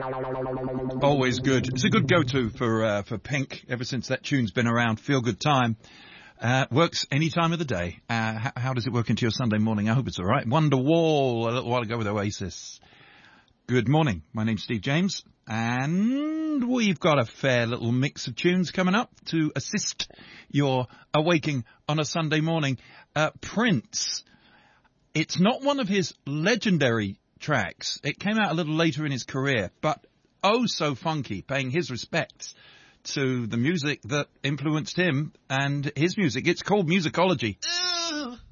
Always good. It's a good go-to for Pink ever since that tune's been around. Feel Good Time. Works any time of the day. How does it work into your Sunday morning? I hope it's all right. Wonderwall a little while ago with Oasis. Good morning. My name's Steve James, and we've got a fair little mix of tunes coming up to assist your awaking on a Sunday morning. Prince. It's not one of his legendary tracks. It came out a little later in his career, but oh so funky, paying his respects to the music that influenced him and his music. It's called Musicology.